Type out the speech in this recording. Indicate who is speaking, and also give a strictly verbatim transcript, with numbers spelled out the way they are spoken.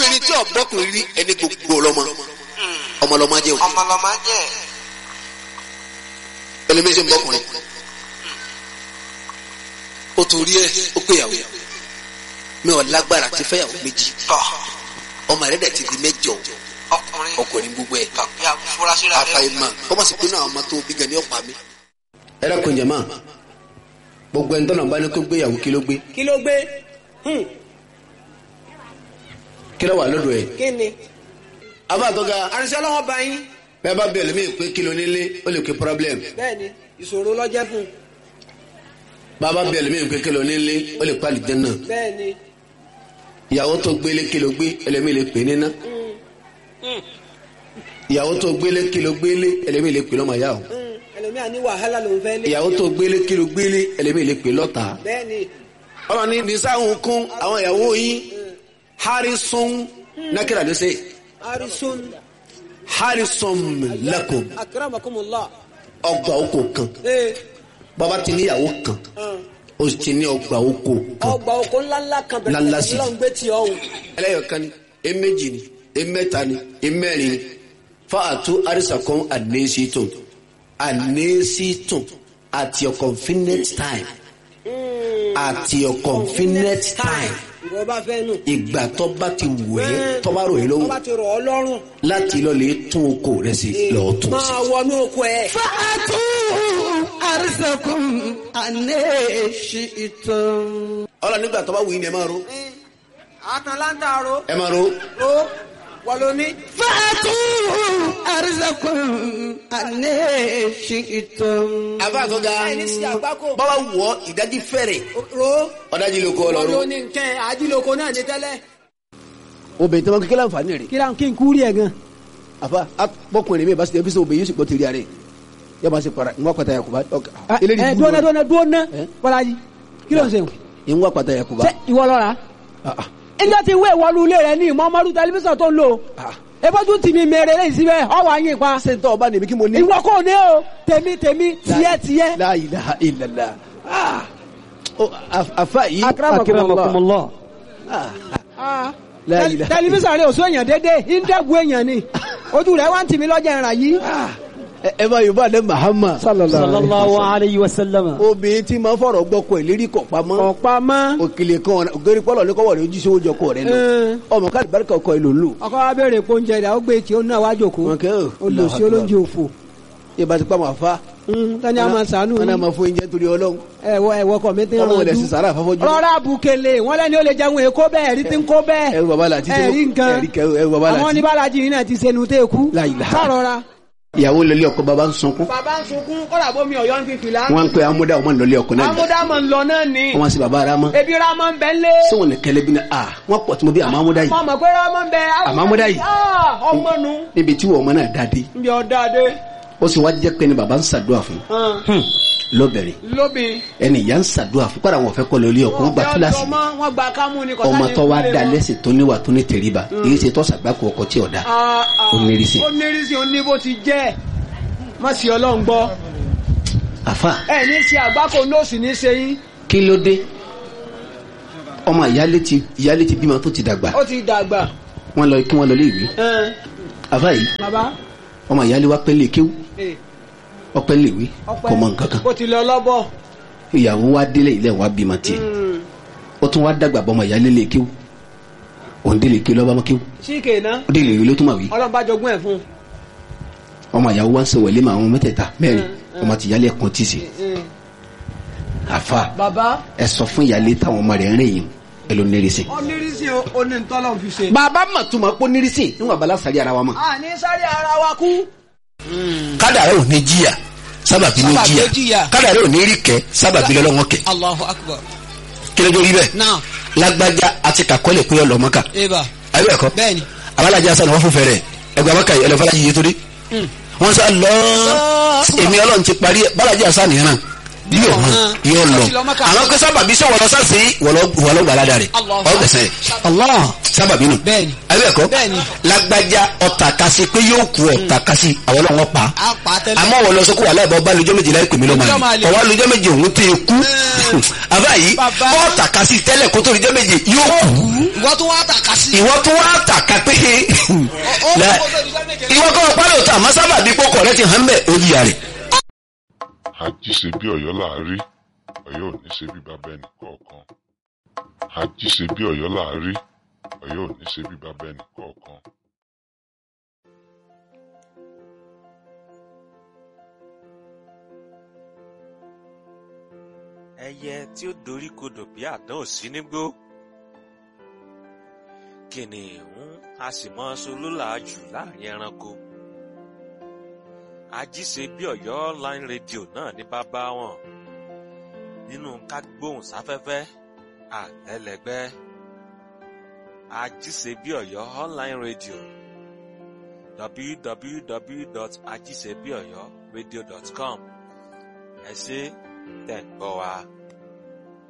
Speaker 1: obìnrin tí ọ̀bọ́kùnrin rí ẹni gbogbo ọlọ́mọ ọmọlọ́mọ jẹ́ o
Speaker 2: ọmọlọ́mọ jẹ́
Speaker 1: ẹlẹ́mẹ́sẹ̀ ń bọ́kùnrin ó torí ẹ ó péyàwó mi ò lágbára ti fẹ́yàwó méjì ọmọ rẹ̀ dẹ̀ ti di mẹ́jọ
Speaker 2: ọkùnrin
Speaker 1: ọkùnrin gbogbo ẹ̀
Speaker 2: furasira rẹ̀
Speaker 1: àfàìmọ̀ kọ́mọ̀ sí pé náà ọmọ tó bí gan ni ọ̀pá mi. ẹ dákun jẹ̀mọ́ gbogbo ẹni tọ́nà bá ní kó gbéyàwó kí ló gbé.
Speaker 3: kí ló gbé.
Speaker 1: kí ló wà lọ́dọ̀ ẹ̀.
Speaker 3: kí ni.
Speaker 1: abáàtọ́gà.
Speaker 3: àrùnsẹ́ ọlọ́wọ́ bá yín.
Speaker 1: bẹ́ẹ̀ bá bẹ̀rẹ̀ mi pé kí ló nílé ó lè ké problem.
Speaker 3: bẹ́ẹ̀ni ìṣòro lọ́jẹ́ fún.
Speaker 1: bàbá bẹ̀rẹ̀ mi pé kí ló nílé ó lè pàlì jẹ́nà.
Speaker 3: bẹ́ẹ̀ni.
Speaker 1: ìyàwó tó gbélé kí ló gbé ẹlẹ́mìí lè pè níná. ìyàwó tó gbélé kí ló gbélé ẹlẹ́mìí lè pè lọ́mọ yá o.
Speaker 3: ẹlòmíà ní wàhálà ló ń fẹ́ lé.
Speaker 1: ìyàwó tó gbélé kí ló gbélé ẹlẹ́mìí lè pè lọ́ta.
Speaker 3: bẹ́ẹ̀ni.
Speaker 1: ọmọ ní nisáhùn kún àwọn ìyàwó yín harrison nákìrà ló ṣe.
Speaker 3: harrison.
Speaker 1: harrison lakum.
Speaker 3: akramakumullah.
Speaker 1: ọgbà oko kan.
Speaker 3: ee.
Speaker 1: bàbá ti níyàwó kan o ti ní ọgbà oko kan.
Speaker 3: ọgbà oko ńláńlá kan bẹ̀rẹ̀
Speaker 1: ńláńlá sí.
Speaker 3: lọ́n gbé tí ọ̀hún.
Speaker 1: ẹlẹ́yọ̀kan ni eméjì ni emẹ́ta ni emẹ́rin ni fáàtú àrísàkọ́n ànésítùn ànésítùn at your convenient time at your convenient time
Speaker 3: ìwọ bá fẹ́ nù.
Speaker 1: ìgbà tó bá ti wù ẹ́ tó bá rò yín
Speaker 3: tó
Speaker 1: lọ́wọ́
Speaker 3: bá ti rọ̀ ọ́ lọ́rùn.
Speaker 1: láti lọ lè tún oko rẹ̀ sí lọ́ọ́ tún sí.
Speaker 3: máa wọnú oko ẹ̀.
Speaker 4: fàtú àrísàkùn ànésítùn.
Speaker 1: ọlọ́ nígbà tó bá wù yín ni ẹ máa ro
Speaker 3: àtàlántà ro.
Speaker 1: ẹ máa ro.
Speaker 3: ro wọlóní.
Speaker 4: fàtú àrísàkùn ànésítùn.
Speaker 1: àbá àtọ́gá
Speaker 3: ẹni sí àgbákò.
Speaker 1: báwa wọ ìdájí fẹ́rẹ̀
Speaker 3: ro.
Speaker 1: ọ̀dájí lóko ọlọ́run.
Speaker 3: wọlóní nkẹ́ ajílóko náà ní tẹ́lẹ̀.
Speaker 1: obìnrin tí wọn kékeré àǹfààní rẹ̀.
Speaker 3: kí kí n kúrì ẹ̀ gan.
Speaker 1: àfa bọkùnrin mi bá ṣe ẹbí sọ obìnrin yóò sì gbọ́ tẹ̀lé ààrẹ yóò máa ṣe para ìwọ́n pàtàkì yakuba.
Speaker 3: ẹ dúnà dúnà dúnà bọ́lájì kí ló ń ṣe.
Speaker 1: ìwọ́n pàtàkì yakuba.
Speaker 3: ṣé ìwọ lọ́ra. ẹjọ́ ti wé ìwọ́lu ilé rẹ ní ìmọ̀ọ́mọ́dún tẹlifíṣàn tó ń lò. ebójú tì mí mèrè lẹ́yìn síbẹ̀ ọwọ́ ayé pa.
Speaker 1: ṣé n tọ́ ọba nìbí kí mo ní.
Speaker 3: ìwọ kò ní o tèmi tèmi tiẹ̀ tiẹ̀.
Speaker 1: La ilaha illallah. àfa yìí.
Speaker 3: akramakumullah. tẹlifíṣàn rẹ ò sún èèyàn dédé ìdẹ́gun èèyàn ni ojú rẹ wá ń tì mí lọ́jà ìràn yìí.
Speaker 1: ẹ bá yorùbá ní Muhammad
Speaker 3: sallallahu alayhi wa sallam.
Speaker 1: obìnrin tí máa fọ̀rọ̀ gbọ́kọ̀ ẹ̀ lérí kọ̀ pamọ́.
Speaker 3: kọ̀ pamọ́.
Speaker 1: òkèlè kan ògèrè pọ́lọ̀ ní kọ́wọ́ rẹ̀ ojú sí oúnjẹ ọkọ rẹ̀ lọ. ọmọ káàdì bárìkà ọkọ ẹ̀ ló ń lò.
Speaker 3: ọkọ wa béèrè pé oúnjẹ rẹ̀ ó gbé tí ó náà wá jòkó. olùsí olóúnjẹ òfò.
Speaker 1: ìbá ti pa máa fa.
Speaker 3: tani a máa sànú.
Speaker 1: wọn náà máa fún oúnjẹ torí Ọlọ́run.
Speaker 3: ẹwọ ẹwọ kọ mi ti ràn
Speaker 1: ọlọ́run lẹsìn sàrà àfọwọ́jú.
Speaker 3: rọra bukele wọn lẹni ó lè jẹun èkó bẹ́ẹ̀ rí ti ń kó bẹ́ẹ̀.
Speaker 1: ẹrù bàbá làtí tó
Speaker 3: ẹrí nǹkan
Speaker 1: ẹrù bàbá làtí.
Speaker 3: àwọn oníbàlájì yìí náà ti sẹnu tẹ kú. sọrọra.
Speaker 1: ìyàwó lọlé ọkọ bàbá ń sunkún.
Speaker 3: bàbá ń sunkún kọ́dà bómi ọ̀yọ́ ń fi fìlà.
Speaker 1: wọ́n ń pe amúdá ọmọ lọlé ọkọ náà.
Speaker 3: amúdá mọ̀ ń lọ náà ni.
Speaker 1: wọ́n sì bàbá ramọ́.
Speaker 3: ebi ramọ́ ń bẹ lé.
Speaker 1: sọ̀wọ́n ní kẹlẹ́ bí náà wọ́n pọ̀ tí mo bí àmọ́ amúdá yìí.
Speaker 3: mọ̀ mọ̀ pé ramọ́ ń bẹ.
Speaker 1: àmọ́ amúdá yìí.
Speaker 3: ọmọ nu.
Speaker 1: níbi tí wọ́n ọmọ náà dáadé.
Speaker 3: níbi ọ̀ dáadé.
Speaker 1: ó sì wá jẹ́ pé ni bàbá ń ṣàdúrà fún. lóbìnrin
Speaker 3: lóbìnrin
Speaker 1: ẹni ìyá ń ṣàdúrà fún kọ́ra wọn fẹ́ kọ́ lórí ọkùnrin gba kíláàsì ọmọ tó wá da lẹ́sìn tó níwà tó ní tẹríba èyí ṣe tó ṣàgbákò ọkọ tí ọ̀dà onírìsì.
Speaker 3: onírìsì oníbó ti jẹ́ má sì ọlọ́run gbọ́.
Speaker 1: àfa
Speaker 3: ẹ ní ṣe àgbákò nọ́ọ̀sì ní ṣe yín.
Speaker 1: kí ló dé ọmọ ìyálé ti ìyálé ti bímọ tó ti dàgbà.
Speaker 3: ó ti dàgbà.
Speaker 1: wọ́n lọ kí wọ́n lọ lé ìwé. àfa yìí ọmọ ìyálé wa pẹ́ lè kéwú ọpẹ́ léwé kò mọ nǹkan kan.
Speaker 3: ó ti lọ lọ́bọ̀.
Speaker 1: ìyàwó wa délé ilé wa bímọ tiẹ̀ ó tún wá dàgbà bọ́mọ ìyálé lè kéwú òun délé kéwú lọ́ba mọ́ kéwú.
Speaker 3: síkè náà
Speaker 1: ó délé ìwé ló tún mà wí.
Speaker 3: ọlọ́ba jogún ẹ̀ fún.
Speaker 1: ọmọ ìyàwó wa ń sọ wẹ̀lé mà àwọn mẹ́tẹ̀ẹ̀ta mẹ́rin ọmọ ti ìyálé ẹ̀kan tì sí. àfa
Speaker 3: bàbá
Speaker 1: ẹ sọ fún ìyálé táwọn ọmọ rẹ̀ ń rìn yìí ẹ ló nírìsì.
Speaker 3: ó nírìsì ó ní ntọ́lọ́ fi ṣe.
Speaker 1: bàbá mà tún ma pọ́ nírìsì níwọ̀n abala sáré ara wa mọ̀.
Speaker 3: a ní sáré ara wa kú.
Speaker 1: kádàrá ò ní jíyà sábàbí ló jìyà kádàrá ò ní rí kẹ sábàbí lọ́wọ́ kẹ.
Speaker 3: Allahu Akbar.
Speaker 1: kílódé rí bẹ́ẹ̀. náà lágbájá àti kàkọ́lẹ̀ pé ọlọ́mọ́ka.
Speaker 3: eba
Speaker 1: ayé ẹ̀kọ́
Speaker 3: bẹ́ẹ̀ni.
Speaker 1: abalajà sani wọ́n fún fẹ́rẹ̀ ẹgbẹ́ abaka yìí ẹlẹ́fọ́lá yìí torí. wọ́n sọ lọ èmi ọlọ́run ti parí balajà sani yẹn náà yóò hàn yóò lọ àwọn kó sábàbí sọ wọlọ sásì wọlọ gbàládà rẹ ọgbẹsẹ sábàbí nù.
Speaker 3: bẹ́ẹ̀ni.
Speaker 1: abẹ́ẹ̀kọ́.
Speaker 3: bẹ́ẹ̀ni.
Speaker 1: lágbájá ọ̀tàkasí pé yóò kú ọ̀tàkasí àwọn ọlọ́wọ́ pa.
Speaker 3: a pa tẹ́lẹ̀.
Speaker 1: àmọ́ wọ́n lọ sọ kó wà láìpẹ́ ọba lójọ́ méje láì pè mí lọ́mọ àlè ọwọ́ lójọ́ méje òun tẹ́ kú. àbá yìí ọ̀tàkasí tẹ́lẹ̀ kó tó lójọ́ méje yóò kú.
Speaker 3: ìwọ tó wá tàkasí.
Speaker 1: ìwọ tó wá tàka pé ìwọ kọ́ ọ̀pá lóòótọ́ àmọ́ sábàbí kókò rẹ ti hàn mẹ́ òjìyà rẹ̀.
Speaker 5: Àjí ṣe bí Ọ̀yọ́ là á rí, Ọ̀yọ́ ò ní ṣe bí bàbá ẹnì kọ̀ọ̀kan. Àjí ṣe bí Ọ̀yọ́ là á rí, Ọ̀yọ́ ò ní ṣe bí bàbá ẹnì kọ̀ọ̀kan.
Speaker 6: Ẹyẹ tí ó dorí kodò bí àdán ò sí nígbó. Kìnìún a sì mọ solólàájú láàrin ẹranko. Ajíṣe bí Ọ̀yọ́ online radio náà ní bàbá wọn nínú ká gbóhùn sáfẹ́fẹ́ àtẹlẹgbẹ́. Ajíṣe bí Ọ̀yọ́ online radio w w w dot ajíṣebíọ̀yọ́radio dot com ẹ ṣé tẹ́ ń gbọ́ wa.